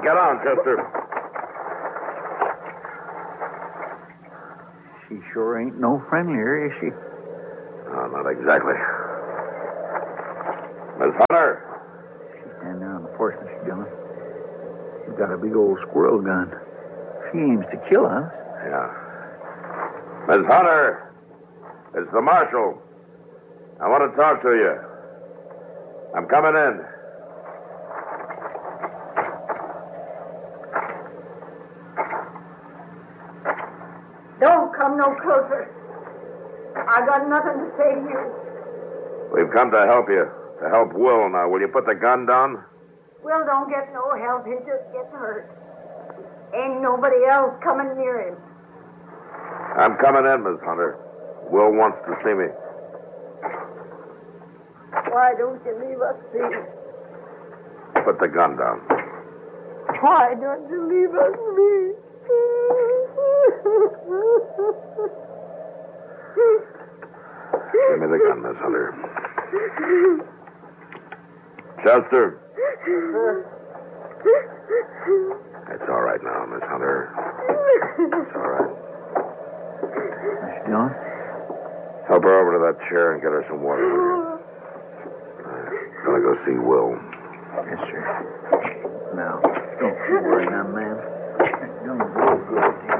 Get on, Chester. She sure ain't no friendlier, is she? No, not exactly. Miss Hunter. She's standing there on the porch, Mr. Dillon. She's got a big old squirrel gun. She aims to kill us. Yeah. Miss Hunter, it's the marshal. I want to talk to you. I'm coming in. Don't come no closer. I got nothing to say to you. We've come to help you. To help Will now. Will you put the gun down? Will don't get no help. He just gets hurt. Ain't nobody else coming near him. I'm coming in, Miss Hunter. Will wants to see me. Why don't you leave us be? Put the gun down. Why don't you leave us be? Give me the gun, Miss Hunter. Chester. It's all right now, Miss Hunter. It's all right. Mr. Dillon? Help her over to that chair and get her some water. I'm gonna go see Will. Yes, sir. Now, don't you worry, young man. Don't go good.